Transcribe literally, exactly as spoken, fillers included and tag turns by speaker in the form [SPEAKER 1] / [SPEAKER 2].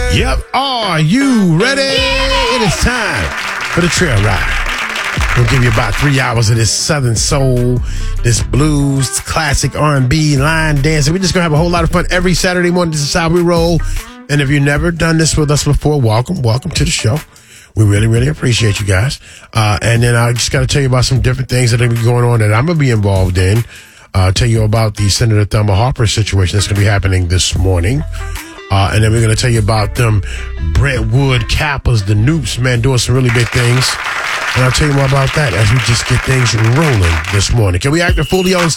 [SPEAKER 1] Yep. Are you ready? It is time for the trail ride. We'll give you about three hours of this Southern soul, this blues, classic R and B, line dancing. We're just going to have a whole lot of fun every Saturday morning. This is how we roll. And if you've never done this with us before, welcome. Welcome to the show. We really, really appreciate you guys. Uh, and then I just got to tell you about some different things that are going on that I'm going to be involved in. Uh, tell you about the Senator Thelma Harper situation that's going to be happening this morning. Uh, and then we're going to tell you about them Brentwood Kappas, the Noops, man, doing some really big things. And I'll tell you more about that as we just get things rolling this morning. Can we act fully on stage?